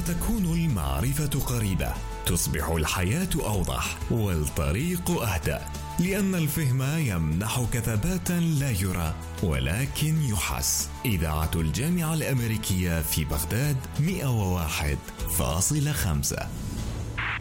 فتكون المعرفة قريبة، تصبح الحياة أوضح والطريق أهدى، لأن الفهم يمنحك ثباتا لا يرى ولكن يحس. إذاعة الجامعة الأمريكية في بغداد 101.5.